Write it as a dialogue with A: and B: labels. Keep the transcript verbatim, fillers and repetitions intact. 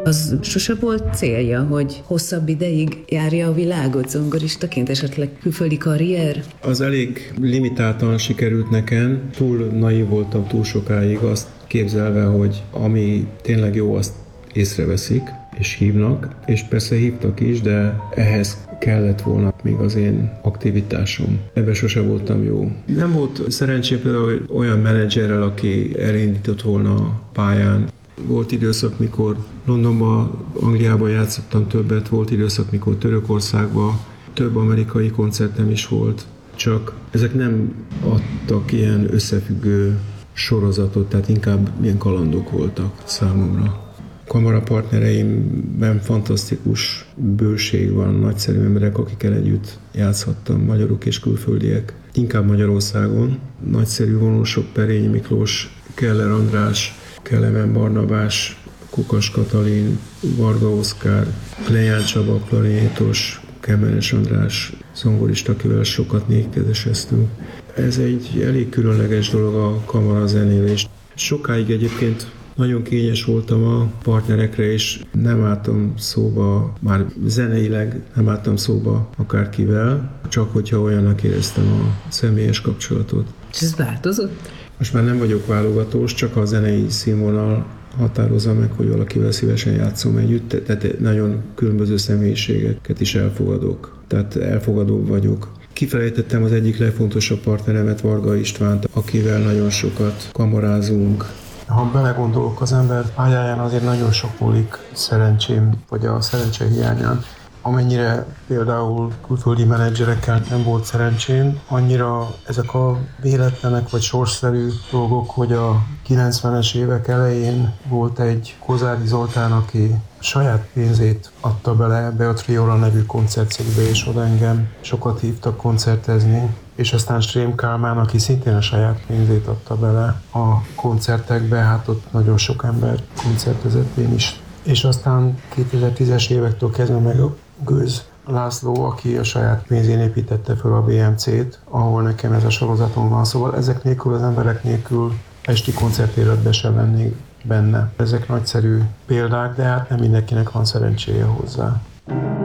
A: Az sose volt célja, hogy hosszabb ideig járja a világot zongoristaként, esetleg külföldi karrier?
B: Az elég limitáltan sikerült nekem. Túl naív voltam túl sokáig, azt képzelve, hogy ami tényleg jó, azt észreveszik és hívnak, és persze hívtak is, de ehhez kellett volna még az én aktivitásom. Ebben sose voltam jó. Nem volt szerencsém például olyan menedzserrel, aki elindított volna a pályán. Volt időszak, mikor Londonban, Angliában játszottam többet, volt időszak, mikor Törökországban több amerikai koncertem is volt, csak ezek nem adtak ilyen összefüggő sorozatot, tehát inkább ilyen kalandok voltak számomra. Kamara partnereimben fantasztikus bőség van, nagyszerű emberek, akikkel együtt játszhattam, magyarok és külföldiek. Inkább Magyarországon. Nagyszerű vonósok, Perényi Miklós, Keller András, Kelemen Barnabás, Kukas Katalin, Varga Oszkár, Kleján Csaba, klarinétos, Kemenes András, zongorista, akivel sokat négykezeseztünk. Ez egy elég különleges dolog a kamara zenélés. Sokáig egyébként nagyon kényes voltam a partnerekre, és nem álltam szóba, már zeneileg nem álltam szóba akárkivel, csak hogyha olyannak éreztem a személyes kapcsolatot.
A: És ez változott?
B: Most már nem vagyok válogatós, csak a zenei színvonal határozza meg, hogy valakivel szívesen játszom együtt, tehát nagyon különböző személyiségeket is elfogadok, tehát elfogadóbb vagyok. Kifelejtettem az egyik legfontosabb partneremet, Varga Istvánt, akivel nagyon sokat kamarázunk. Ha belegondolok, az ember pályáján azért nagyon sok múlik szerencsém, vagy a szerencse hiányán. Amennyire például külföldi menedzserekkel nem volt szerencsém, annyira ezek a véletlenek vagy sorsszerű dolgok, hogy a kilencvenes évek elején volt egy Kozári Zoltán, aki saját pénzét adta bele ebbe a Triola nevű koncertcégbe, és oda engem sokat hívtak koncertezni, és aztán Strém Kálmán, aki szintén a saját pénzét adta bele a koncertekbe, hát ott nagyon sok ember koncertezett, én is. És aztán kétezer-tízes évektől kezdve meg a Gőz László, aki a saját pénzén építette fel a bé em cét, ahol nekem ez a sorozatom van. Szóval ezek nélkül, az emberek nélkül esti koncertéletbe sem lennék benne. Ezek nagyszerű példák, de hát nem mindenkinek van szerencséje hozzá.